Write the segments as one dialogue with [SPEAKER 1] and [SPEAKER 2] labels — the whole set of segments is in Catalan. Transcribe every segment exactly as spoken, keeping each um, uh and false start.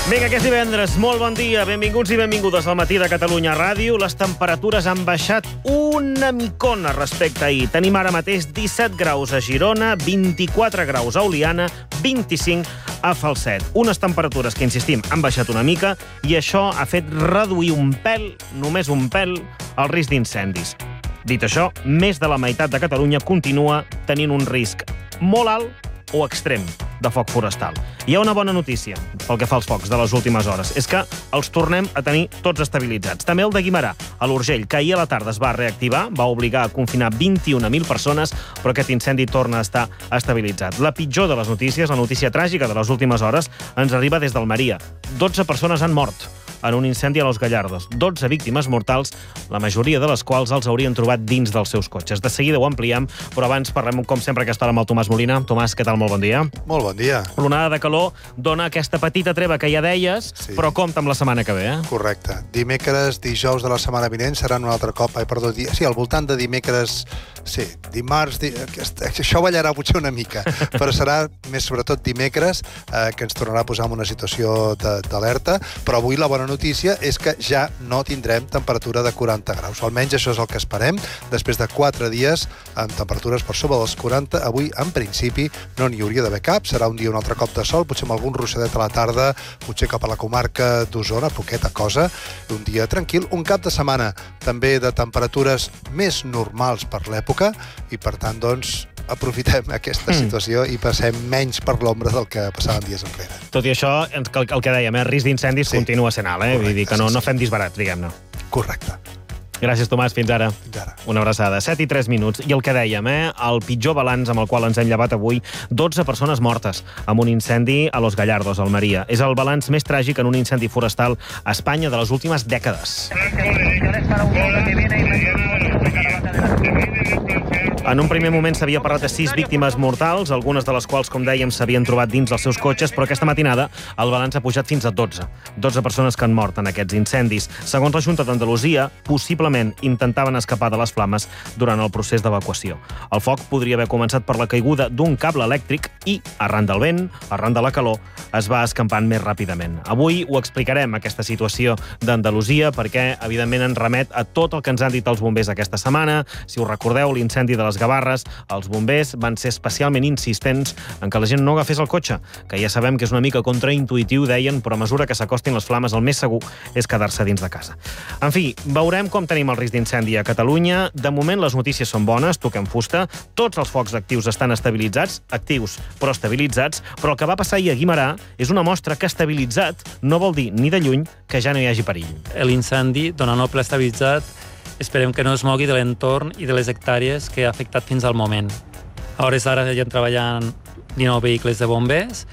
[SPEAKER 1] Vinga, que és divendres. Molt bon dia. Benvinguts i benvingudes al Matí de Catalunya Ràdio. Les temperatures han baixat una micona respecte a ahir. Tenim ara mateix disset graus a Girona, vint-i-quatre graus a Oliana, vint-i-cinc a Falset. Unes temperatures que, insistim, han baixat una mica i això ha fet reduir un pèl, només un pèl, el risc d'incendis. Dit això, més de la meitat de Catalunya continua tenint un risc molt alt o extrem de foc forestal. Hi ha una bona notícia pel que fa als focs de les últimes hores. És que els tornem a tenir tots estabilitzats. També el de Guimerà, a l'Urgell, que ahir a la tarda es va reactivar, va obligar a confinar vint-i-una mil persones, però aquest incendi torna a estar estabilitzat. La pitjor de les notícies, la notícia tràgica de les últimes hores, ens arriba des d'Almeria. dotze persones han mort en un incendi a Los Gallardos. dotze víctimes mortals, la majoria de les quals els haurien trobat dins dels seus cotxes. De seguida ho ampliem, però abans parlem, com sempre, aquesta hora amb el Tomàs Molina. Tomàs, què tal? Molt bon dia.
[SPEAKER 2] Molt bon dia.
[SPEAKER 1] L'onada de calor dona aquesta petita treva que ja deies, sí. Però compta amb la setmana que ve, eh?
[SPEAKER 2] Correcte. Dimecres, dijous de la setmana vinent seran un altre cop, ai, perdó, di... sí, al voltant de dimecres, sí, dimarts, di... això ballarà potser una mica, però serà més sobretot dimecres eh, que ens tornarà a posar en una situació d'alerta, però avui la bona notícia és que ja no tindrem temperatura de quaranta graus. Almenys això és el que esperem. Després de quatre dies amb temperatures per sobre dels quaranta, avui, en principi, no n'hi hauria d'haver cap. Serà un dia un altre cop de sol, potser amb algun ruixadet a la tarda, potser cap a la comarca d'Osona, poqueta cosa. Un dia tranquil. Un cap de setmana també de temperatures més normals per l'època i, per tant, doncs, aprofitem aquesta situació i passem menys per l'ombra del que passaven dies enrere.
[SPEAKER 1] Tot i això, el, el que dèiem, el risc d'incendis sí. continua sent alt, eh?
[SPEAKER 2] Correcte,
[SPEAKER 1] Vull dir que no,
[SPEAKER 2] sí, sí.
[SPEAKER 1] no fem disbarats, diguem-ne.
[SPEAKER 2] Correcte.
[SPEAKER 1] Gràcies, Tomàs. Fins ara.
[SPEAKER 2] Fins ara.
[SPEAKER 1] Una abraçada. set i tres minuts. I el que dèiem, eh? El pitjor balanç amb el qual ens hem llevat avui, dotze persones mortes amb un incendi a Los Gallardos, a Almeria. És el balanç més tràgic en un incendi forestal a Espanya de les últimes dècades. En un primer moment s'havia parlat de sis víctimes mortals, algunes de les quals, com dèiem, s'havien trobat dins dels seus cotxes, però aquesta matinada el balanç ha pujat fins a dotze. dotze persones que han mort en aquests incendis. Segons la Junta d'Andalusia, possiblement intentaven escapar de les flames durant el procés d'evacuació. El foc podria haver començat per la caiguda d'un cable elèctric i, arran del vent, arran de la calor, es va escampant més ràpidament. Avui ho explicarem, aquesta situació d'Andalusia, perquè, evidentment, ens remet a tot el que ens han dit els bombers aquesta setmana. Si us recordeu, l'incendi de les Gavarres, els bombers van ser especialment insistents en que la gent no agafés el cotxe, que ja sabem que és una mica contraintuitiu, deien, però a mesura que s'acostin les flames, el més segur és quedar-se dins de casa. En fi, veurem com tenim el risc d'incendi a Catalunya. De moment, les notícies són bones, toquem fusta, tots els focs actius estan estabilitzats, actius però estabilitzats, però el que va passar ahir a Guimerà és una mostra que estabilitzat no vol dir ni de lluny que ja no hi hagi perill.
[SPEAKER 3] L'incendi, donant el ple estabilitzat, esperem que no es mogui de l'entorn i de les hectàrees que ha afectat fins al moment. A hores d'ara ja treballant dinou vehicles de bombers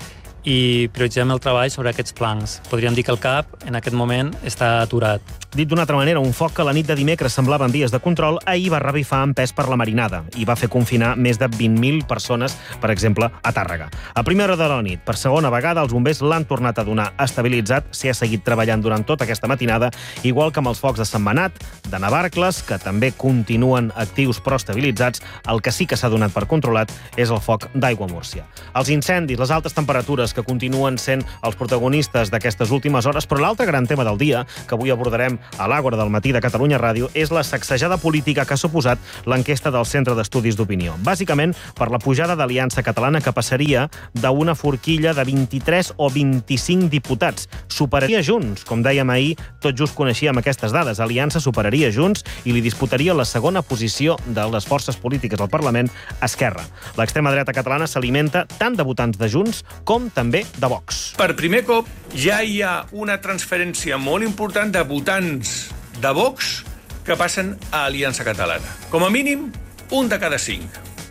[SPEAKER 3] i prioritzem el treball sobre aquests plans. Podríem dir que el C A P en aquest moment està aturat.
[SPEAKER 1] Dit d'una altra manera, un foc que la nit de dimecres semblava en vies de control, ahir va revifar en pes per la marinada i va fer confinar més de vint mil persones, per exemple, a Tàrrega. A primera hora de la nit, per segona vegada, els bombers l'han tornat a donar estabilitzat, s'hi ha seguit treballant durant tota aquesta matinada, igual que amb els focs de Sentmenat, de Navarcles, que també continuen actius però estabilitzats. El que sí que s'ha donat per controlat és el foc d'Aiguamúrcia. Els incendis, les altes temperatures que continuen sent els protagonistes d'aquestes últimes hores, però l'altre gran tema del dia, que avui abordarem a l'Àgora del Matí de Catalunya Ràdio, és la sacsejada política que ha suposat l'enquesta del Centre d'Estudis d'Opinió. Bàsicament, per la pujada d'Aliança Catalana, que passaria d'una forquilla de vint-i-tres o vint-i-cinc diputats. Superaria Junts. Com dèiem ahir, tot just coneixíem aquestes dades. Aliança superaria Junts i li disputaria la segona posició de les forces polítiques al Parlament, Esquerra. L'extrema dreta catalana s'alimenta tant de votants de Junts com també de Vox.
[SPEAKER 4] Per primer cop ja hi ha una transferència molt important de votants de Vox que passen a Aliança Catalana. Com a mínim, un de cada cinc.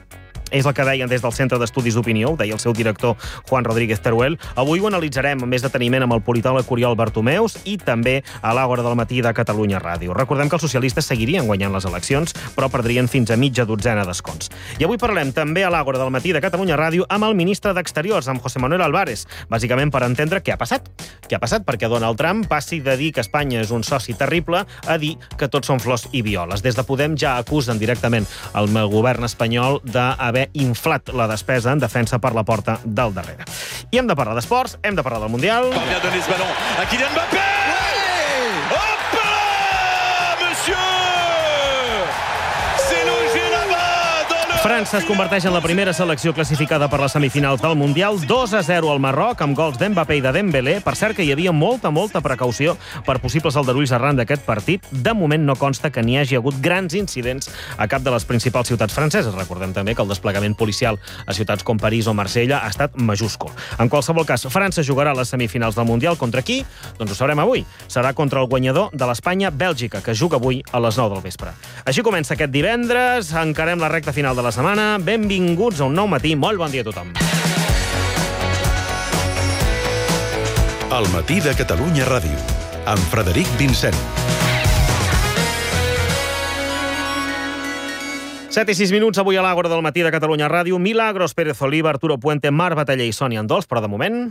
[SPEAKER 1] És el que deien des del Centre d'Estudis d'Opinió, ho deia el seu director Juan Rodríguez Teruel. Avui ho analitzarem amb més deteniment amb el politòleg Oriol Bartomeus i també a l'Àgora del Matí de Catalunya Ràdio. Recordem que els socialistes seguirien guanyant les eleccions, però perdrien fins a mitja dotzena d'escons. I avui parlem també a l'Àgora del Matí de Catalunya Ràdio amb el ministre d'Exteriors, amb José Manuel Álvarez, bàsicament per entendre què ha passat. Què ha passat perquè Donald Trump passi de dir que Espanya és un soci terrible a dir que tots són flors i violes. Des de Podem ja acusen directament el govern espanyol d'haver haver inflat la despesa en defensa per la porta del darrere. I hem de parlar d'esports, hem de parlar del Mundial.
[SPEAKER 5] On vient donner ce ballon à Kylian Mbappé. Hop là, monsieur. C'est logé là-bas dans le...
[SPEAKER 1] França es converteix en la primera selecció classificada per les semifinals del Mundial. dos a zero al Marroc, amb gols d'Mbappé i de Dembélé. Per cert que hi havia molta, molta precaució per possibles aldarulls arran d'aquest partit. De moment no consta que n'hi hagi hagut grans incidents a cap de les principals ciutats franceses. Recordem també que el desplegament policial a ciutats com París o Marsella ha estat majúscul. En qualsevol cas, França jugarà a les semifinals del Mundial. Contra qui? Doncs ho sabrem avui. Serà contra el guanyador de l'Espanya-Bèlgica, que juga avui a les nou del vespre. Així comença aquest divendres. Encarem la recta final de la setmana. Benvinguts a un nou matí. Molt bon dia a tothom.
[SPEAKER 6] El matí de Catalunya Ràdio, amb Frederic Vincent.
[SPEAKER 1] set i sis minuts avui a l'Àgora del matí de Catalunya Ràdio. Milagros Pérez Oliva, Arturo Puente, Marc Bataller i Sònia Andols, però de moment...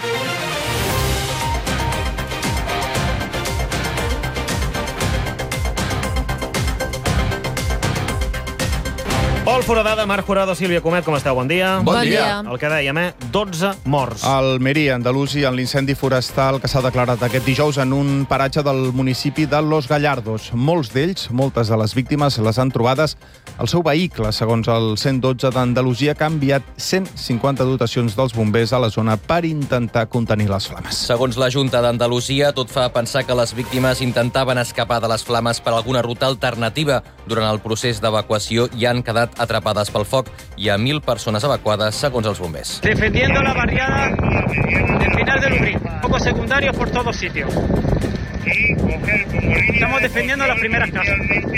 [SPEAKER 1] Pol Foradada, Marc Jurado, Sílvia Comet, com esteu? Bon dia.
[SPEAKER 7] Bon dia.
[SPEAKER 1] El que dèiem, eh? dotze morts.
[SPEAKER 7] A Almeria, Andalusia, en l'incendi forestal que s'ha declarat aquest dijous en un paratge del municipi de Los Gallardos. Molts d'ells, moltes de les víctimes, les han trobades al seu vehicle, segons el cent dotze d'Andalusia, que ha enviat cent cinquanta dotacions dels bombers a la zona per intentar contenir les flames.
[SPEAKER 8] Segons la Junta d'Andalusia, tot fa pensar que les víctimes intentaven escapar de les flames per alguna ruta alternativa. Durant el procés d'evacuació hi han quedat atrapades pel foc. Hi ha mil persones evacuades, segons els bombers.
[SPEAKER 9] Defendiendo la barriada del final del Ubrí. Focos secundarios por todos sitios. Estamos defendiendo las primeras casas.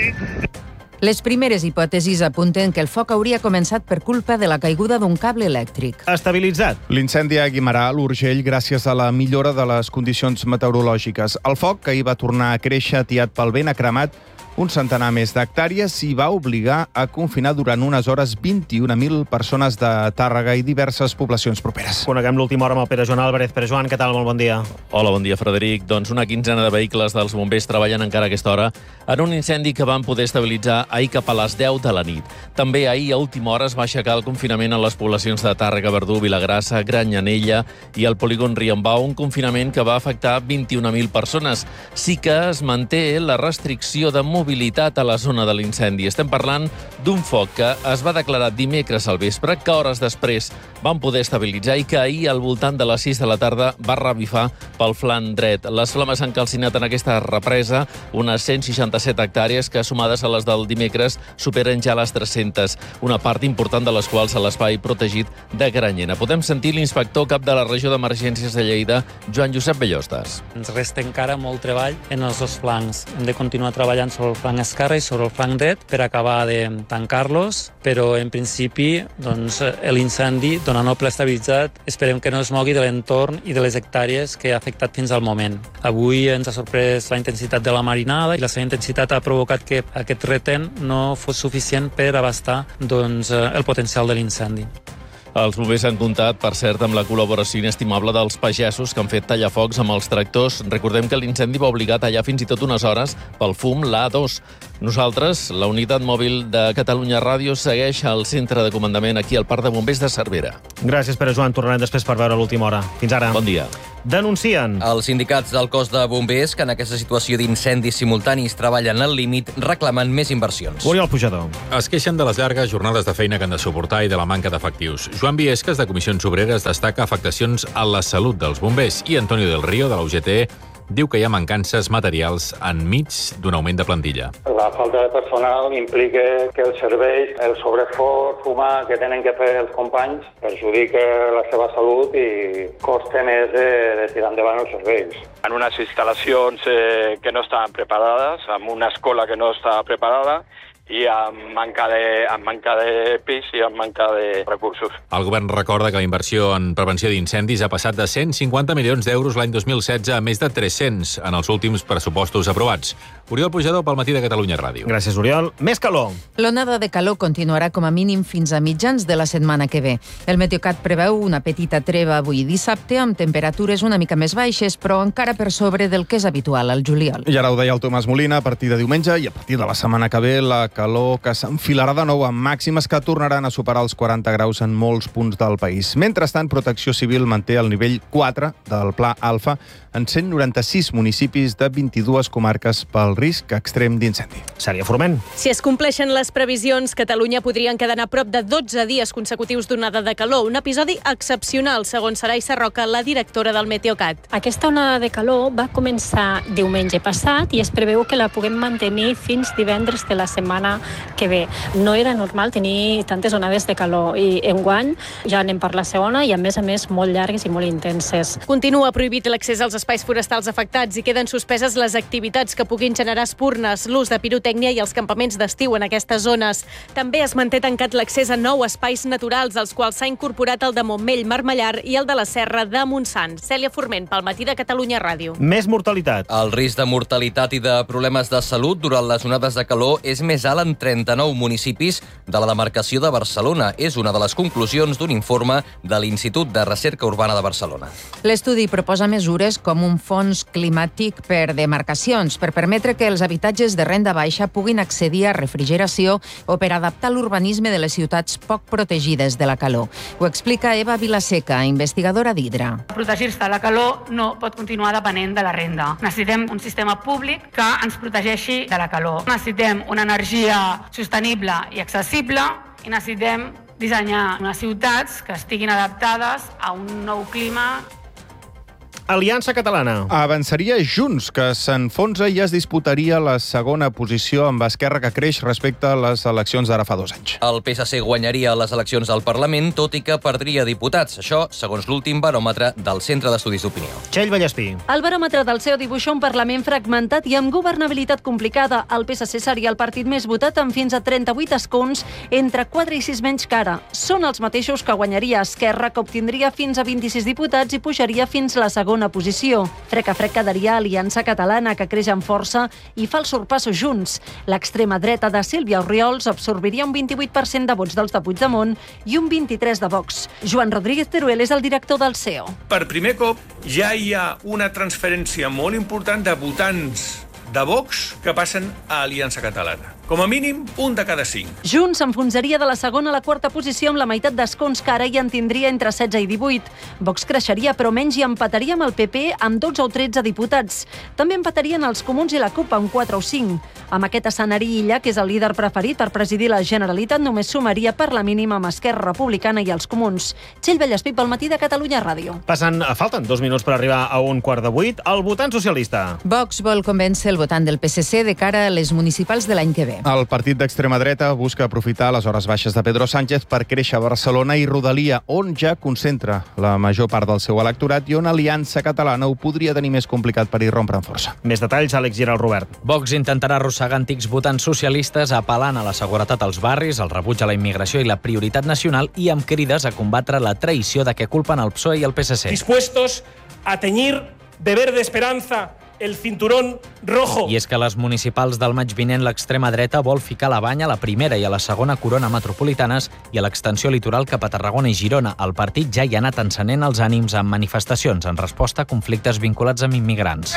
[SPEAKER 10] Les primeres hipòtesis apunten que el foc hauria començat per culpa de la caiguda d'un cable elèctric.
[SPEAKER 1] Estabilitzat.
[SPEAKER 7] L'incendi a Guimarà, l'Urgell, gràcies a la millora de les condicions meteorològiques. El foc, que hi va tornar a créixer atiat pel vent, ha cremat un centenar més d'hectàrees i va obligar a confinar durant unes hores vint-i-una mil persones de Tàrrega i diverses poblacions properes.
[SPEAKER 1] Coneguem l'última hora amb el Pere Joan Álvarez. Pere Joan, què tal? Molt bon dia.
[SPEAKER 11] Hola, bon dia, Frederic. Doncs una quinzena de vehicles dels bombers treballen encara a aquesta hora en un incendi que van poder estabilitzar ahir cap a les deu de la nit. També ahir, a última hora, es va aixecar el confinament a les poblacions de Tàrrega, Verdú, Vilagrassa, Granyanella i el polígon Riambau, un confinament que va afectar vint-i-una mil persones. Sí que es manté la restricció de mobilitat mobilitat a la zona de l'incendi. Estem parlant d'un foc que es va declarar dimecres al vespre, que hores després van poder estabilitzar i que ahir, al voltant de les sis de la tarda, va revifar pel flanc dret. Les flames han calcinat en aquesta represa unes cent seixanta-set hectàrees que, sumades a les del dimecres, superen ja les tres-centes, una part important de les quals a l'espai protegit de Granyena. Podem sentir l'inspector cap de la regió d'emergències de Lleida, Joan Josep Bellostes.
[SPEAKER 3] Ens resta encara molt treball en els dos flancs. Hem de continuar treballant sobre el flanc esquerre i sobre el flanc dret per acabar de tancar-los, però en principi doncs, l'incendi, donant el ple estabilitzat, esperem que no es mogui de l'entorn i de les hectàrees que ha afectat fins al moment. Avui ens ha sorprès la intensitat de la marinada i la seva intensitat ha provocat que aquest retén no fos suficient per abastar doncs, el potencial de l'incendi.
[SPEAKER 11] Els bombers han comptat, per cert, amb la col·laboració inestimable dels pagesos que han fet tallafocs amb els tractors. Recordem que l'incendi va obligar a tallar fins i tot unes hores pel fum l'A dos. Nosaltres, la unitat mòbil de Catalunya Ràdio, segueix al centre de comandament aquí al Parc de Bombers de Cervera.
[SPEAKER 1] Gràcies, Pere Joan. Tornarem després per veure l'última hora. Fins ara.
[SPEAKER 11] Bon dia.
[SPEAKER 1] Denuncien.
[SPEAKER 8] Els sindicats del cos de bombers, que en aquesta situació d'incendis simultanis treballen al límit, reclamen més inversions.
[SPEAKER 1] Oriol Pujador.
[SPEAKER 12] Es queixen de les llargues jornades de feina que han de suportar i de la manca d'efectius. Joan Viescas, de Comissions Obreres, destaca afectacions a la salut dels bombers i Antonio del Río, de la U G T, diu que hi ha mancances materials enmig d'un augment de plantilla.
[SPEAKER 13] La falta de personal implica que el servei, el sobreesforç humà que tenen que fer els companys, perjudica la seva salut i costa més de, de tirar endavant els serveis.
[SPEAKER 14] En unes instal·lacions eh, que no estaven preparades, amb una escola que no estava preparada, i amb manca de, amb manca de pis i amb manca de recursos.
[SPEAKER 12] El govern recorda que la inversió en prevenció d'incendis ha passat de cent cinquanta milions d'euros l'any dos mil setze a més de tres-cents en els últims pressupostos aprovats. Oriol Pujador pel Matí de Catalunya Ràdio.
[SPEAKER 1] Gràcies, Oriol. Més calor.
[SPEAKER 10] L'onada de calor continuarà com a mínim fins a mitjans de la setmana que ve. El Meteocat preveu una petita treva avui dissabte amb temperatures una mica més baixes, però encara per sobre del que és habitual al juliol.
[SPEAKER 7] I ara ho deia el Tomàs Molina, a partir de diumenge i a partir de la setmana que ve, la calor que s'enfilarà de nou amb màximes que tornaran a superar els quaranta graus en molts punts del país. Mentrestant, Protecció Civil manté el nivell quatre del Pla Alfa en cent noranta-sis municipis de vint-i-dues comarques pel risc extrem d'incendi.
[SPEAKER 1] Cèlia Forment.
[SPEAKER 15] Si es compleixen les previsions, Catalunya podria quedar a prop de dotze dies consecutius d'onada de calor, un episodi excepcional, segons Sarai Sarroca, la directora del Meteocat.
[SPEAKER 16] Aquesta onada de calor va començar diumenge passat i es preveu que la puguem mantenir fins divendres de la setmana que ve. No era normal tenir tantes onades de calor i enguany ja anem per la segona i a més a més molt llargues i molt intenses.
[SPEAKER 15] Continua prohibit l'accés als espais forestals afectats i queden suspeses les activitats que puguin generar espurnes, l'ús de pirotècnia i els campaments d'estiu en aquestes zones. També es manté tancat l'accés a nou espais naturals, als quals s'ha incorporat el de Montmell, Marmellar i el de la Serra de Montsant. Cèlia Forment, pel Matí de Catalunya Ràdio.
[SPEAKER 1] Més mortalitat.
[SPEAKER 8] El risc de mortalitat i de problemes de salut durant les onades de calor és més alt en trenta-nou municipis de la demarcació de Barcelona. És una de les conclusions d'un informe de l'Institut de Recerca Urbana de Barcelona.
[SPEAKER 10] L'estudi proposa mesures com un fons climàtic per demarcacions, per permetre que els habitatges de renda baixa puguin accedir a refrigeració o per adaptar l'urbanisme de les ciutats poc protegides de la calor. Ho explica Eva Vilaseca, investigadora d'Hidra.
[SPEAKER 17] Protegir-se de la calor no pot continuar depenent de la renda. Necessitem un sistema públic que ens protegeixi de la calor. Necessitem una energia sostenible i accessible i necessitem dissenyar unes ciutats que estiguin adaptades a un nou clima.
[SPEAKER 1] Aliança Catalana.
[SPEAKER 7] Avançaria Junts, que s'enfonsa i es disputaria la segona posició amb Esquerra, que creix respecte a les eleccions d'ara fa dos anys.
[SPEAKER 8] El P S C guanyaria les eleccions al Parlament, tot i que perdria diputats. Això, segons l'últim baròmetre del Centre d'Estudis d'Opinió.
[SPEAKER 1] Txell Vallespí.
[SPEAKER 15] El baròmetre del C E O dibuixa un Parlament fragmentat i amb governabilitat complicada. El P S C seria el partit més votat amb fins a trenta-vuit escons, entre quatre i sis menys que ara. Són els mateixos que guanyaria Esquerra, que obtindria fins a vint-i-sis diputats i pujaria fins a la segona posició. Frec a frec quedaria Aliança Catalana, que creix amb força i fa el sorpasso Junts. L'extrema dreta de Sílvia Orriols absorbiria un vint-i-vuit per cent de vots dels de Puigdemont i un vint-i-tres per cent de Vox. Joan Rodríguez Teruel és el director del C E O.
[SPEAKER 4] Per primer cop ja hi ha una transferència molt important de votants de Vox que passen a Aliança Catalana. Com a mínim, un de cada cinc.
[SPEAKER 15] Junts s'enfonsaria de la segona a la quarta posició amb la meitat d'escons que ara hi en tindria entre setze i divuit. Vox creixeria, però menys, i empataria amb el P P amb dotze o tretze diputats. També empatarien els Comuns i la CUP amb quatre o cinc. Amb aquest escenari, Illa, que és el líder preferit per presidir la Generalitat, només sumaria per la mínima amb Esquerra Republicana i els Comuns. Txell Vallespí, pel Matí de Catalunya Ràdio.
[SPEAKER 1] Passen, falten dos minuts per arribar a un quart de vuit. El votant socialista.
[SPEAKER 10] Vox vol convèncer el votant del P S C de cara a les municipals de l'any que ve.
[SPEAKER 7] El partit d'extrema dreta busca aprofitar les hores baixes de Pedro Sánchez per créixer a Barcelona i Rodalia, on ja concentra la major part del seu electorat i on Aliança Catalana ho podria tenir més complicat per irrompre en força.
[SPEAKER 1] Més detalls, Àlex Giral Robert.
[SPEAKER 18] Vox intentarà arrossegar antics votants socialistes apel·lant a la seguretat als barris, el rebuig a la immigració i la prioritat nacional i amb crides a combatre la traïció de què culpen el P S O E i el P S C.
[SPEAKER 19] Dispuestos a teñir de verde esperanza el cinturón rojo.
[SPEAKER 18] I és que a les municipals del maig vinent l'extrema dreta vol ficar la banya a la primera i a la segona corona metropolitanes i a l'extensió litoral cap a Tarragona i Girona. El partit ja hi ha anat encenent els ànims amb manifestacions en resposta a conflictes vinculats amb immigrants.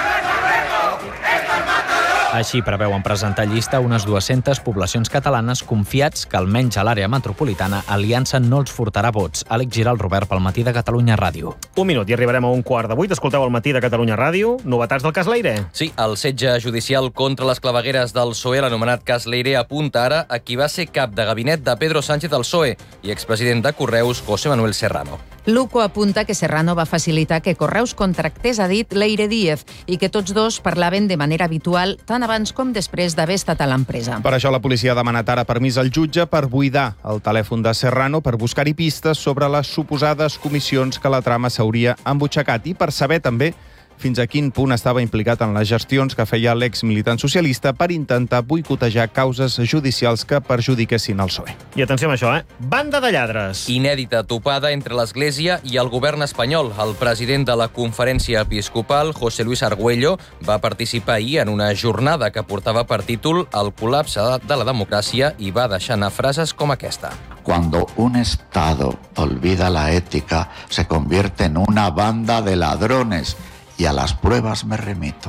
[SPEAKER 18] Així preveuen presentar llista unes dues-centes poblacions catalanes confiats que, almenys a l'àrea metropolitana, Aliança no els furtarà vots. Àlex Giral Robert, pel Matí de Catalunya Ràdio.
[SPEAKER 1] Un minut i arribarem a un quart de vuit. Escolteu el Matí de Catalunya Ràdio. Novetats del cas Leire.
[SPEAKER 8] Sí, el setge judicial contra les clavegueres del P S O E, l'anomenat cas Leire, apunta ara a qui va ser cap de gabinet de Pedro Sánchez al P S O E i expresident de Correus, José Manuel Serrano.
[SPEAKER 10] L'U C O apunta que Serrano va facilitar que Correus contractés a dit Leire Díez i que tots dos parlaven de manera habitual tant abans com després d'haver estat a l'empresa.
[SPEAKER 7] Per això la policia ha demanat ara permís al jutge per buidar el telèfon de Serrano per buscar-hi pistes sobre les suposades comissions que la trama s'hauria embutxacat i per saber també fins a quin punt estava implicat en les gestions que feia l'ex-militant socialista per intentar boicotejar causes judicials que perjudiquessin el P S O E.
[SPEAKER 1] I atenció amb això, eh? Banda de lladres.
[SPEAKER 8] Inèdita topada entre l'Església i el govern espanyol. El president de la Conferència Episcopal, José Luis Argüello, va participar ahir en una jornada que portava per títol El col·lapse de la democràcia i va deixar anar frases com aquesta.
[SPEAKER 20] Cuando un Estado olvida la ética, se convierte en una banda de ladrones y a las pruebas me remito.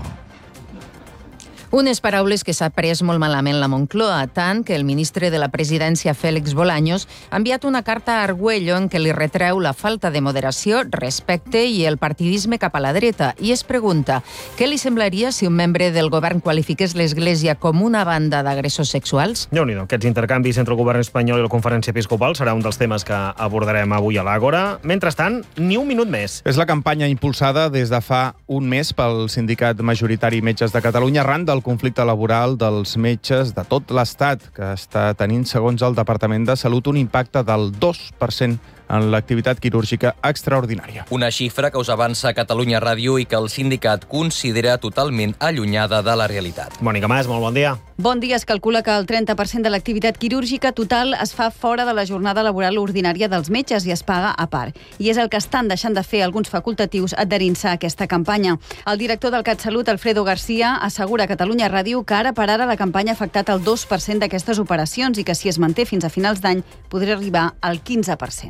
[SPEAKER 10] Unes paraules que s'ha pres molt malament la Moncloa, tant que el ministre de la Presidència, Félix Bolaños, ha enviat una carta a Argüello en què li retreu la falta de moderació, respecte i el partidisme cap a la dreta, i es pregunta què li semblaria si un membre del govern qualifiqués l'Església com una banda d'agressors sexuals?
[SPEAKER 1] Déu-n'hi-do, aquests intercanvis entre el govern espanyol i la Conferència Episcopal serà un dels temes que abordarem avui a l'Àgora. Mentrestant, ni un minut més.
[SPEAKER 7] És la campanya impulsada des de fa un mes pel sindicat majoritari Metges de Catalunya arran del conflicte laboral dels metges de tot l'Estat, que està tenint, segons el Departament de Salut, un impacte del dos per cent en l'activitat quirúrgica extraordinària.
[SPEAKER 8] Una xifra que us avança Catalunya Ràdio i que el sindicat considera totalment allunyada de la realitat.
[SPEAKER 1] Mònica Mas, molt bon dia.
[SPEAKER 21] Bon dia. Es calcula que el trenta per cent de l'activitat quirúrgica total es fa fora de la jornada laboral ordinària dels metges i es paga a part. I és el que estan deixant de fer alguns facultatius adherint-se a aquesta campanya. El director del CatSalut, Alfredo García, assegura a Catalunya Ràdio que ara per ara la campanya ha afectat el dos per cent d'aquestes operacions i que si es manté fins a finals d'any podria arribar al quinze per cent.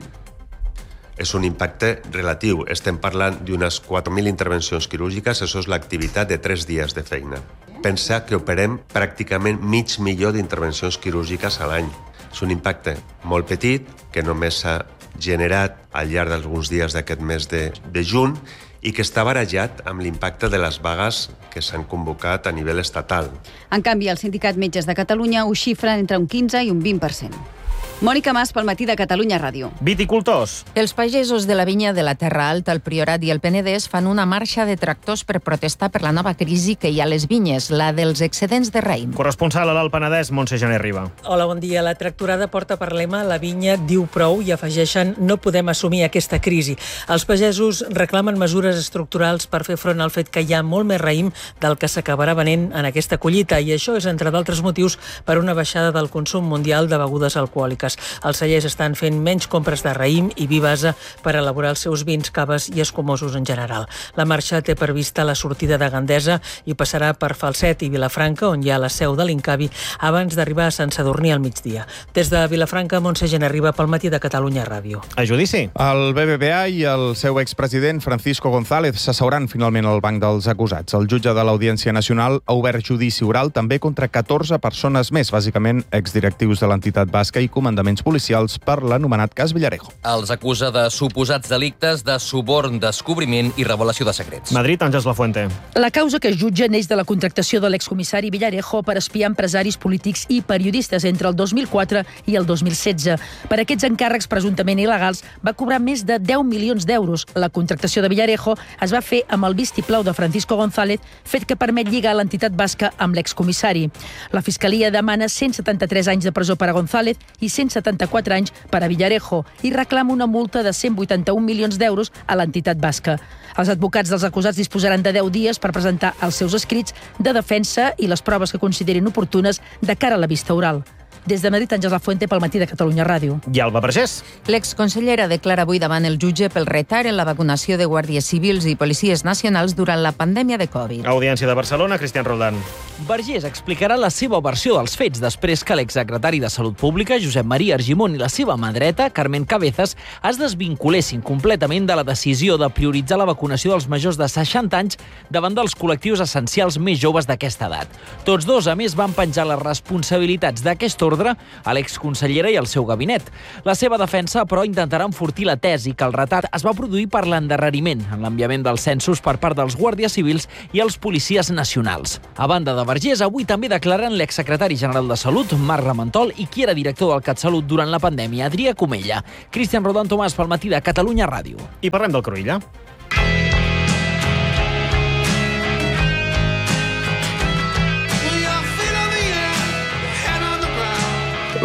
[SPEAKER 22] És un impacte relatiu. Estem parlant d'unes quatre mil intervencions quirúrgiques, això és l'activitat de tres dies de feina. Pensar que operem pràcticament mig milió d'intervencions quirúrgiques a l'any. És un impacte molt petit, que només s'ha generat al llarg d'alguns dies d'aquest mes de, de juny i que està barejat amb l'impacte de les vagues que s'han convocat a nivell estatal.
[SPEAKER 21] En canvi, el Sindicat Metges de Catalunya ho xifra entre un quinze i un vint per cent. Mònica Mas, pel matí de Catalunya Ràdio.
[SPEAKER 1] Viticultors.
[SPEAKER 10] Els pagesos de la vinya de la Terra Alta, el Priorat i el Penedès fan una marxa de tractors per protestar per la nova crisi que hi ha a les vinyes, la dels excedents de raïm.
[SPEAKER 1] Corresponsal a l'Alt Penedès, Montse Janer Riba.
[SPEAKER 23] Hola, bon dia. La tractorada porta per lema La vinya diu prou i afegeixen no podem assumir aquesta crisi. Els pagesos reclamen mesures estructurals per fer front al fet que hi ha molt més raïm del que s'acabarà venent en aquesta collita i això és, entre d'altres motius, per una baixada del consum mundial de begudes alcohòliques. Els cellers estan fent menys compres de raïm i vi base per elaborar els seus vins, caves i escumosos en general. La marxa té prevista la sortida de Gandesa i passarà per Falset i Vilafranca, on hi ha la seu de l'Incavi, abans d'arribar a Sant Sadurní al migdia. Des de Vilafranca, Montse Janer Riba, pel matí de Catalunya Ràdio.
[SPEAKER 1] A judici.
[SPEAKER 7] El B B V A i el seu expresident Francisco González s'asseuran finalment al banc dels acusats. El jutge de l'Audiència Nacional ha obert judici oral també contra catorze persones més, bàsicament exdirectius de l'entitat basca i comandaments policials per l'anomenat cas Villarejo.
[SPEAKER 8] Els acusa de suposats delictes de suborn, descobriment i revelació de secrets.
[SPEAKER 1] Madrid, Àngels Lafuente.
[SPEAKER 24] La causa que es jutja neix de la contractació de l'excomissari Villarejo per espiar empresaris polítics i periodistes entre el dos mil quatre i el dos mil setze. Per aquests encàrrecs presumptament il·legals va cobrar més de deu milions d'euros. La contractació de Villarejo es va fer amb el vistiplau de Francisco González, fet que permet lligar l'entitat basca amb l'excomissari. La Fiscalia demana cent setanta-tres anys de presó per a González i cent setanta-quatre anys per a Villarejo i reclama una multa de cent vuitanta-un milions d'euros a l'entitat basca. Els advocats dels acusats disposaran de deu dies per presentar els seus escrits de defensa i les proves que considerin oportunes de cara a la vista oral. Des de Madrid, Àngels Lafuente, pel matí de Catalunya Ràdio.
[SPEAKER 1] I Alba Vergés.
[SPEAKER 10] L'exconsellera declara avui davant el jutge pel retard en la vacunació de guàrdies civils i policies nacionals durant la pandèmia de Covid.
[SPEAKER 1] Audiència de Barcelona, Cristian Roldán.
[SPEAKER 18] Vergés explicarà la seva versió dels fets després que l'exsecretari de Salut Pública, Josep Maria Argimon, i la seva mà dreta, Carmen Cabezas, es desvinculessin completament de la decisió de prioritzar la vacunació dels majors de seixanta anys davant dels col·lectius essencials més joves d'aquesta edat. Tots dos, a més, van penjar les responsabilitats d'aquest ordre a l'exconsellera i al seu gabinet. La seva defensa, però, intentarà enfortir la tesi que el retard es va produir per l'endarreriment en l'enviament dels censos per part dels guàrdies civils i els policies nacionals. A banda de Vergés, avui també declaren l'exsecretari general de Salut, Marc Ramentol, i qui era director del CatSalut durant la pandèmia, Adrià Comella. Cristian Rodon Tomàs, pel matí de Catalunya Ràdio.
[SPEAKER 1] I parlem del Cruïlla.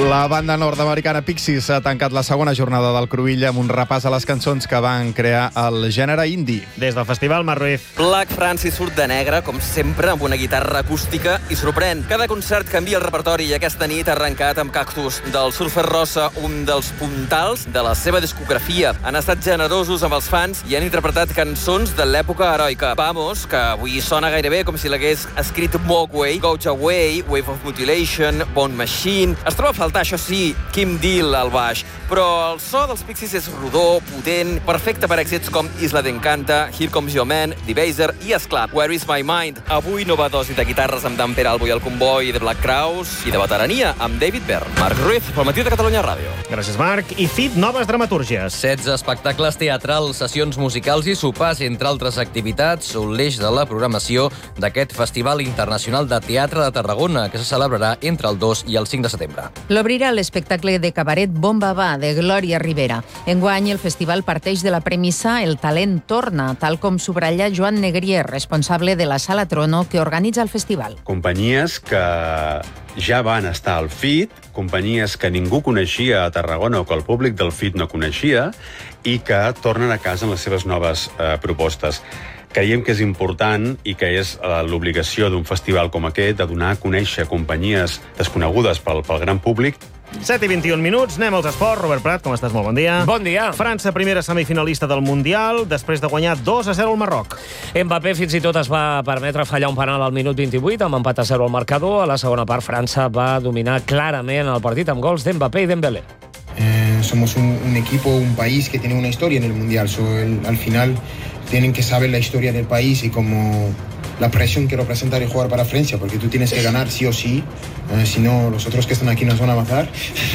[SPEAKER 7] La banda nord-americana Pixies ha tancat la segona jornada del Cruïlla amb un repàs a les cançons que van crear el gènere indie.
[SPEAKER 1] Des del festival, Marc Ruiz.
[SPEAKER 2] Black Francis surt de negre, com sempre, amb una guitarra acústica i sorprèn. Cada concert canvia el repertori i aquesta nit ha arrencat amb Cactus. Del Surfer Rosa, un dels puntals de la seva discografia. Han estat generosos amb els fans i han interpretat cançons de l'època heroica. Vamos, que avui sona gairebé com si l'hagués escrit Mogwai, Gouge Away, Wave of Mutilation, Bone Machine. Es troba a faltar, això sí, Kim Deal al baix, però el so dels Pixies és rodó, potent, perfecte per èxits com Isla d'Encanta, Here Comes Your Man, Debaser i, esclar, Where Is My Mind. Avui nova dosi de guitarres amb Dan Peralbo i el Comboi de Black Crowes i de veterania amb David Byrne. Marc Ruiz, pel matí de Catalunya Ràdio.
[SPEAKER 1] Gràcies, Marc. I Fit, noves dramatúrgies.
[SPEAKER 8] setze espectacles teatrals, sessions musicals i sopars, entre altres activitats, són l'eix de la programació d'aquest Festival Internacional de Teatre de Tarragona, que se celebrarà entre el dos i el cinc de setembre.
[SPEAKER 10] L'obrirà l'espectacle de cabaret Bomba Va, de Glòria Rivera. Enguany, el festival parteix de la premissa El talent torna, tal com subratlla Joan Negrier, responsable de la Sala Trono, que organitza el festival.
[SPEAKER 5] Companyies que ja van estar al Fit, companyies que ningú coneixia a Tarragona o que el públic del Fit no coneixia i que tornen a casa en les seves noves eh, propostes. Creiem que és important i que és eh, l'obligació d'un festival com aquest de donar a conèixer companyies desconegudes pel, pel gran públic.
[SPEAKER 1] set i vint-i-un minuts, anem als esports. Robert Prat, com estàs? Molt bon dia.
[SPEAKER 6] Bon dia.
[SPEAKER 1] França, primera semifinalista del Mundial, després de guanyar dos a zero al Marroc.
[SPEAKER 6] Mbappé fins i tot es va permetre fallar un penal al minut vint-i-vuit, amb empat a zero al marcador. A la segona part, França va dominar clarament el partit amb gols d'Mbappé i Dembélé.
[SPEAKER 9] Eh, somos un, un equipo, un país que tiene una historia en el Mundial. So, el, al final tienen que saber la historia del país y como la presión que representa el jugar para Francia, porque tú tienes que ganar sí o sí, eh, si no los otros que están aquí nos van a matar.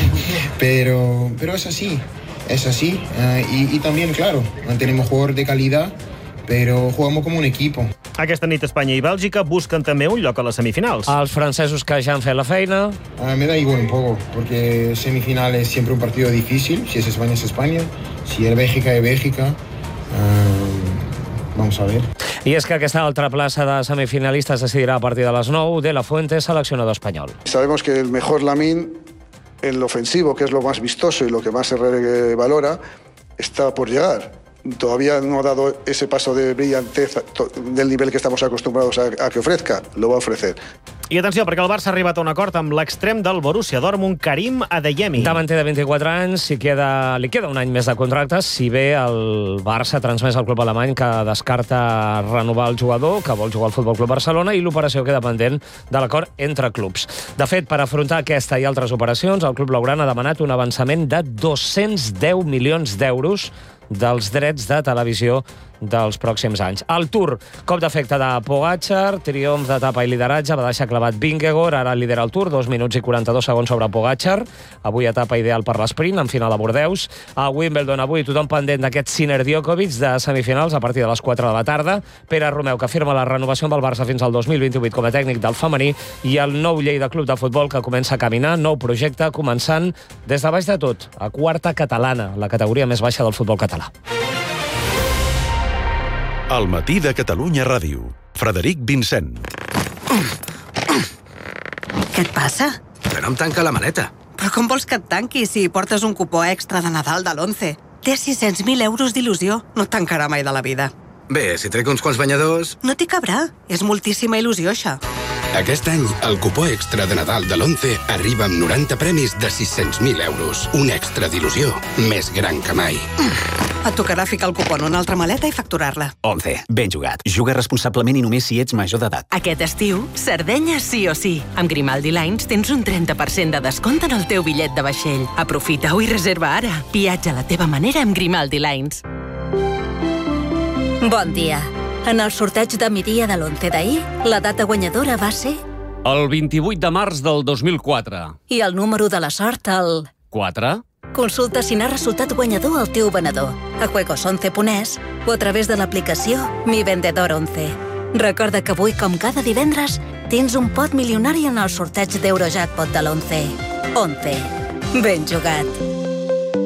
[SPEAKER 9] pero, pero es así, es así. Eh, y, y también, claro, tenemos jugadores de calidad, però jugamos com un equipo.
[SPEAKER 1] Aquesta nit Espanya i Bèlgica busquen també un lloc a les semifinals.
[SPEAKER 6] Els francesos que ja han fet la feina.
[SPEAKER 9] Uh, me da igual un poco, porque semifinal es siempre un partido difícil. Si es España, es España. Si es Bèlgica, es Bèlgica. Uh, vamos a ver.
[SPEAKER 6] I és que aquesta altra plaça de semifinalistes decidirà a partir de les nou. De la Fuente, seleccionador espanyol.
[SPEAKER 25] Sabemos que el mejor Lamine, en lo ofensivo, que es lo más vistoso y lo que más se valora, está por llegar. Todavía no ha dado ese paso de brillantez del nivel que estamos acostumbrados a, a que ofrezca. Lo va a ofrecer.
[SPEAKER 1] I atenció, perquè el Barça ha arribat a un acord amb l'extrem del Borussia Dortmund, Karim Adeyemi.
[SPEAKER 6] Davanter de vint-i-quatre anys, si queda, li queda un any més de contracte, si bé el Barça ha transmès al club alemany que descarta renovar el jugador, que vol jugar al Futbol Club Barcelona, i l'operació queda pendent de l'acord entre clubs. De fet, per afrontar aquesta i altres operacions, el club blaugrana ha demanat un avançament de dos-cents deu milions d'euros dels drets de televisió dels pròxims anys. El Tour, cop d'efecte de Pogačar, triomf d'etapa i lideratge, va deixar clavat Vingegaard, ara lidera el Tour, dos minuts i quaranta-dos segons sobre Pogačar. Avui etapa ideal per l'esprint, en final a Bordeus. A Wimbledon avui tothom pendent d'aquest Sinner Djokovic de semifinals a partir de les quatre de la tarda. Pere Romeu, que firma la renovació amb el Barça fins al dos mil vint-i-vuit com a tècnic del femení, i el nou Lleida Club de Futbol que comença a caminar, nou projecte, començant des de baix de tot, a quarta catalana, la categoria més baixa del futbol català.
[SPEAKER 26] El matí de Catalunya Ràdio. Frederic Vincent.
[SPEAKER 27] Què et passa?
[SPEAKER 28] Que no em tanca la maleta.
[SPEAKER 27] Però com vols que et tanqui si portes un cupó extra de Nadal de l'Once? Té sis-cents mil euros d'il·lusió. No et tancarà mai de la vida.
[SPEAKER 28] Bé, si trec uns quants banyadors...
[SPEAKER 27] No t'hi cabrà. És moltíssima il·lusió, això.
[SPEAKER 28] Aquest any, el cupó extra de Nadal de l'Once arriba amb noranta premis de sis-cents mil euros. Un extra d'il·lusió més gran que mai.
[SPEAKER 27] Et tocarà ficar el cupó en una altra maleta i facturar-la.
[SPEAKER 28] Once. Ben jugat. Juga responsablement i només si ets major d'edat.
[SPEAKER 29] Aquest estiu, Sardenya sí o sí. Amb Grimaldi Lines tens un trenta per cent de descompte en el teu bitllet de vaixell. Aprofita-ho i reserva ara. Viatja a la teva manera amb Grimaldi Lines.
[SPEAKER 30] Bon dia. En el sorteig de Miria de l'Once d'ahir, la data guanyadora va ser...
[SPEAKER 31] El vint-i-vuit de març del dos mil quatre.
[SPEAKER 30] I el número de la sort, el...
[SPEAKER 31] quatre.
[SPEAKER 30] Consulta si n'ha resultat guanyador el teu venedor a juegos once punt es o a través de l'aplicació Mi Vendedor once. Recorda que avui, com cada divendres, tens un pot milionari en el sorteig d'Eurojackpot de l'Once. Once. Ben jugat.